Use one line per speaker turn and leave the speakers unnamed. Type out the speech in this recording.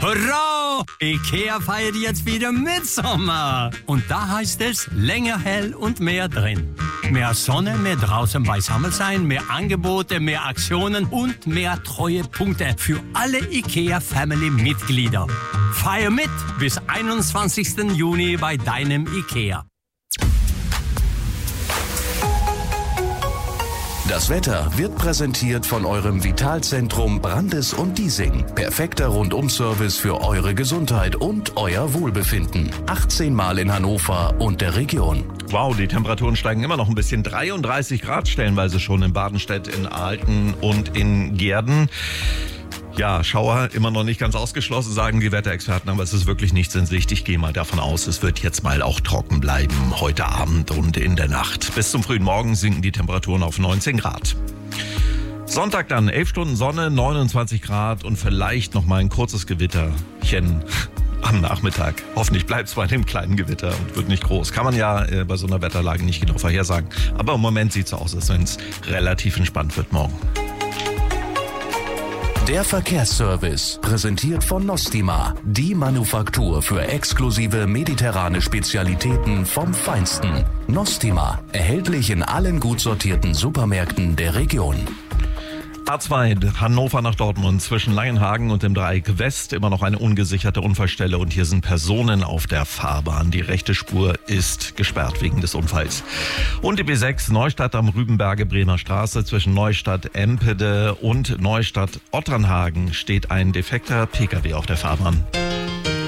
Hurra! IKEA feiert jetzt wieder Mitsommer. Und da heißt es länger hell und mehr drin. Mehr Sonne, mehr draußen beisammen sein, mehr Angebote, mehr Aktionen und mehr Treuepunkte für alle IKEA-Family-Mitglieder. Feier mit bis 21. Juni bei deinem IKEA.
Das Wetter wird präsentiert von eurem Vitalzentrum Brandes und Diesing. Perfekter Rundum-Service für eure Gesundheit und euer Wohlbefinden. 18 Mal in Hannover und der Region.
Wow, die Temperaturen steigen immer noch ein bisschen. 33 Grad stellenweise schon in Badenstedt, in Aalten und in Gehrden. Ja, Schauer immer noch nicht ganz ausgeschlossen, sagen die Wetterexperten, aber es ist wirklich nichts in Sicht. Ich gehe mal davon aus, es wird jetzt mal auch trocken bleiben, heute Abend und in der Nacht. Bis zum frühen Morgen sinken die Temperaturen auf 19 Grad. Sonntag dann, 11 Stunden Sonne, 29 Grad und vielleicht noch mal ein kurzes Gewitterchen am Nachmittag. Hoffentlich bleibt es bei dem kleinen Gewitter und wird nicht groß. Kann man ja bei so einer Wetterlage nicht genau vorhersagen. Aber im Moment sieht es so aus, als wenn es relativ entspannt wird morgen.
Der Verkehrsservice, präsentiert von Nostima, die Manufaktur für exklusive mediterrane Spezialitäten vom Feinsten. Nostima, erhältlich in allen gut sortierten Supermärkten der Region.
A2 Hannover nach Dortmund zwischen Langenhagen und dem Dreieck West immer noch eine ungesicherte Unfallstelle und hier sind Personen auf der Fahrbahn. Die rechte Spur ist gesperrt wegen des Unfalls. Und die B6 Neustadt am Rübenberge Bremer Straße zwischen Neustadt Empede und Neustadt Otternhagen steht ein defekter Pkw auf der Fahrbahn.